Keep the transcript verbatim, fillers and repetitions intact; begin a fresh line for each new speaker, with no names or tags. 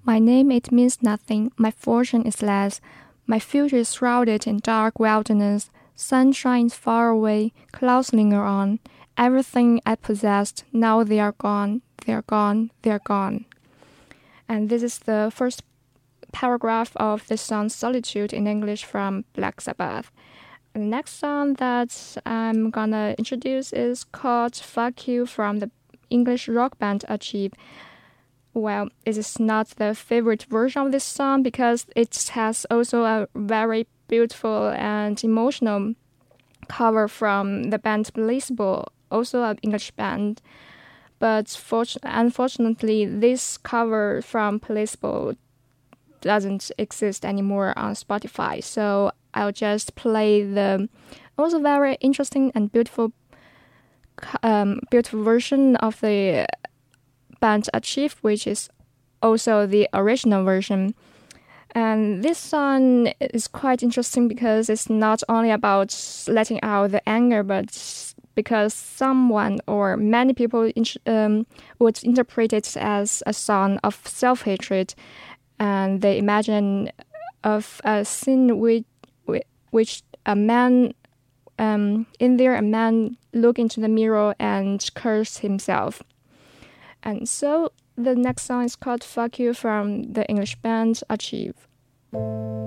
My name, it means nothing. My fortune is less. My future is shrouded in dark wilderness. Sun shines far away. Clouds linger on. Everything I possessed, now they are gone. They are gone. They are gone. And this is the first paragraph of the song Solitude in English from Black Sabbath. The next song that I'm gonna introduce is called Fuck You from the English rock band Achieve. Well, it is not the favorite version of this song because it has also a very beautiful and emotional cover from the band Placebo, also an English band. But fort- unfortunately, this cover from Placebo doesn't exist anymore on Spotify. So I'll just play the also very interesting and beautiful, um, beautiful version of the band Achieve, which is also the original version. And this song is quite interesting because it's not only about letting out the anger, but because someone or many people um, would interpret it as a song of self-hatred. And they imagine of a scene which, which a man, um, in there a man look into the mirror and curse himself. And so the next song is called Fuck You from the English band Achieve.